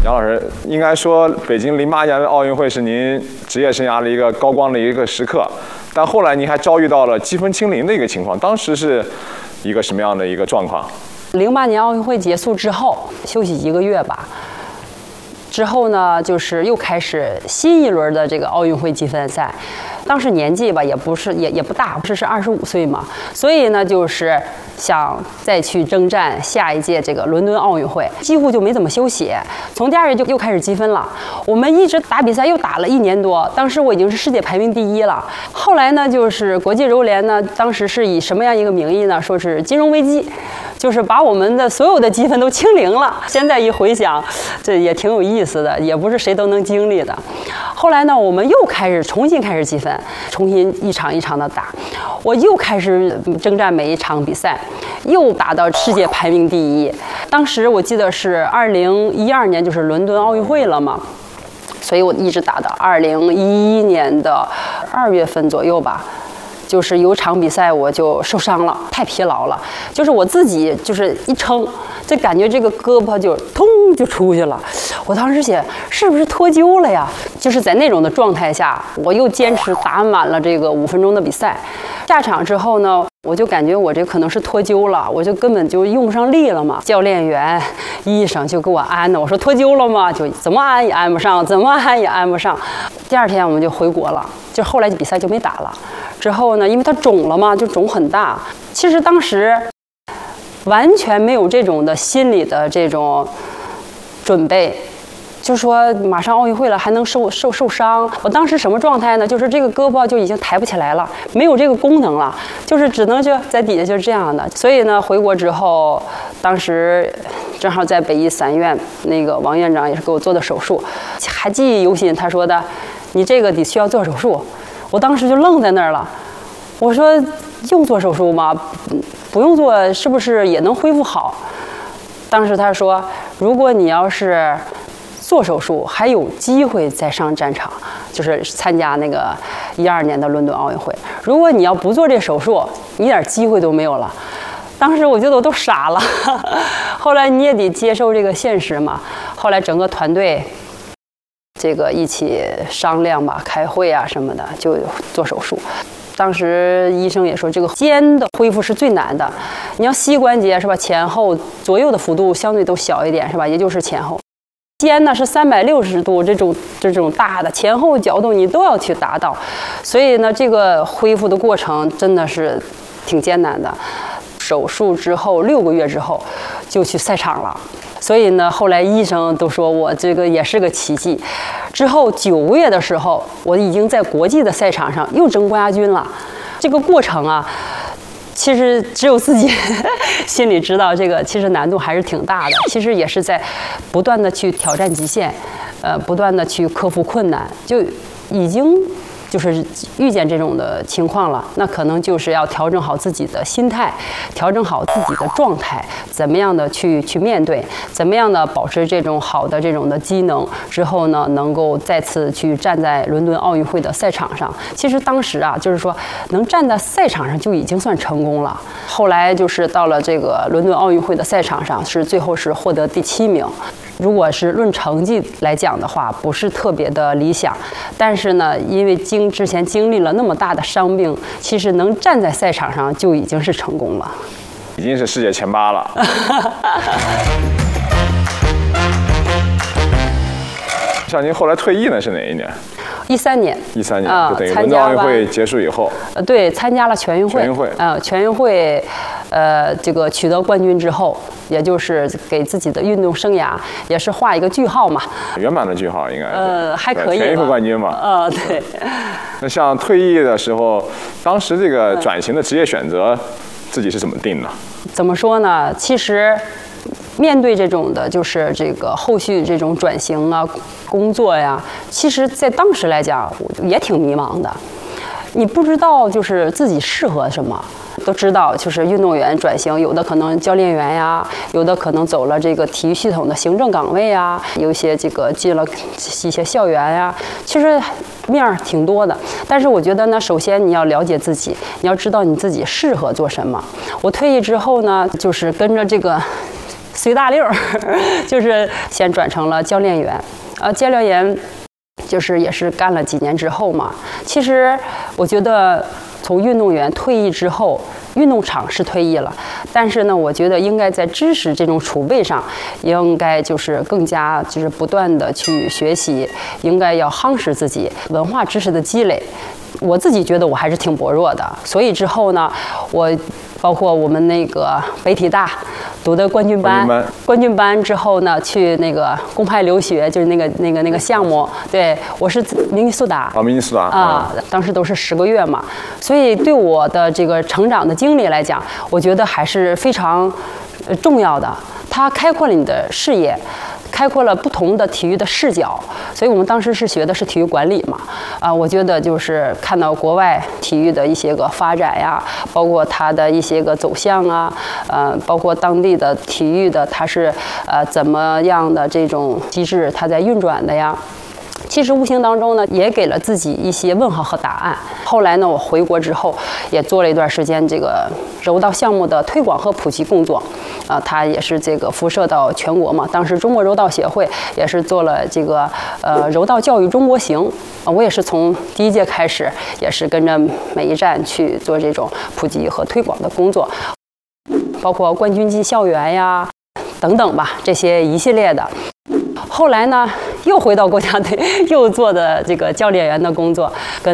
杨老师，应该说北京08年的奥运会是您职业生涯的一个高光的一个时刻，但后来您还遭遇到了积分清零的一个情况，当时是一个什么样的一个状况 ？08年奥运会结束之后，休息1个月吧。之后呢，就是又开始新一轮的这个奥运会积分赛。当时年纪吧也不大，是25岁嘛，所以呢就是想再去征战下一届这个伦敦奥运会，几乎就没怎么休息。从第2月就又开始积分了，我们一直打比赛，又打了1年多。当时我已经是世界排名第1了。后来呢，就是国际柔联呢，当时是以什么样一个名义呢？说是金融危机。就是把我们的所有的积分都清零了。现在一回想，这也挺有意思的，也不是谁都能经历的。后来呢，我们又重新开始积分，重新一场一场的打。我又开始征战每一场比赛，又打到世界排名第1。当时我记得是2012年，就是伦敦奥运会了嘛，所以我一直打到2011年的2月份左右吧。就是有场比赛我就受伤了，太疲劳了，就是我自己就是一撑，就感觉这个胳膊就通就出去了。我当时想是不是脱臼了呀？就是在那种的状态下，我又坚持打满了这个5分钟的比赛。下场之后呢，我就感觉我这可能是脱臼了，我就根本就用不上力了嘛。教练员、医生就给我安的，我说脱臼了吗？就怎么安也安不上，怎么安也安不上。第2天我们就回国了，就后来比赛就没打了。之后呢，因为它肿了嘛，就肿很大。其实当时完全没有这种的心理的这种准备，就说马上奥运会了还能受伤。我当时什么状态呢？就是这个胳膊就已经抬不起来了，没有这个功能了，就是只能就在底下就是这样的。所以呢，回国之后，当时正好在北医3院，那个王院长也是给我做的手术，还记忆犹新。他说的，你这个得需要做手术。我当时就愣在那儿了，我说用做手术吗？不用做，是不是也能恢复好？当时他说，如果你要是做手术，还有机会再上战场，就是参加那个12年的伦敦奥运会。如果你要不做这手术，你一点机会都没有了。当时我觉得我都傻了。后来你也得接受这个现实嘛。后来整个团队这个一起商量吧，开会啊什么的，就做手术。当时医生也说，这个肩的恢复是最难的。你要膝关节是吧，前后左右的幅度相对都小一点是吧，也就是前后。肩呢是360度这种大的前后角度你都要去达到，所以呢这个恢复的过程真的是挺艰难的。手术之后6个月之后就去赛场了。所以呢，后来医生都说我这个也是个奇迹。之后9个月的时候，我已经在国际的赛场上又争冠亚军了。这个过程啊，其实只有自己心里知道，这个其实难度还是挺大的。其实也是在不断的去挑战极限，不断的去克服困难，就已经就是遇见这种的情况了，那可能就是要调整好自己的心态，调整好自己的状态，怎么样的去面对，怎么样的保持这种好的这种的机能，之后呢，能够再次去站在伦敦奥运会的赛场上。其实当时啊，就是说能站在赛场上就已经算成功了。后来就是到了这个伦敦奥运会的赛场上，最后是获得第7名。如果是论成绩来讲的话，不是特别的理想，但是呢，因为之前经历了那么大的伤病，其实能站在赛场上就已经是成功了， 已经是世界前8了。像您后来退役呢是哪一年 ？13年。 13年，就等于伦敦奥运会结束以后。 对，参加了全运会。全运会，这个取得冠军之后，也就是给自己的运动生涯也是画一个句号嘛。 圆满的句号应该。 还可以。 全运会冠军嘛。 对。 那像退役的时候，当时这个转型的职业选择，自己是怎么定的？ 怎么说呢？其实。面对这种的，就是这个后续这种转型啊、工作呀，其实在当时来讲也挺迷茫的。你不知道就是自己适合什么，都知道就是运动员转型，有的可能教练员呀，有的可能走了这个体育系统的行政岗位呀，有一些这个进了一些校园呀，其实面儿挺多的。但是我觉得呢，首先你要了解自己，你要知道你自己适合做什么。我退役之后呢，就是跟着这个随大溜儿，就是先转成了教练员。教练员就是也是干了几年之后嘛。其实我觉得从运动员退役之后，运动场是退役了，但是呢，我觉得应该在知识这种储备上，应该就是更加就是不断的去学习，应该要夯实自己文化知识的积累。我自己觉得我还是挺薄弱的，所以之后呢，我包括我们那个北体大读的冠军班之后呢，去那个公派留学，就是那个项目，对，我是明尼苏达明尼苏达当时都是10个月嘛，所以对我的这个成长的经历来讲，我觉得还是非常重要的，它开阔了你的视野。开阔了不同的体育的视角，所以我们当时是学的是体育管理嘛，我觉得就是看到国外体育的一些个发展呀，包括它的一些个走向啊，包括当地的体育的它是怎么样的这种机制它在运转的呀。其实无形当中呢，也给了自己一些问号和答案。后来呢，我回国之后，也做了一段时间这个柔道项目的推广和普及工作，它也是这个辐射到全国嘛。当时中国柔道协会也是做了这个柔道教育中国行，我也是从第1届开始，也是跟着每一站去做这种普及和推广的工作，包括冠军进校园呀等等吧，这些一系列的。后来呢，又回到国家队，又做的这个教练员的工作，跟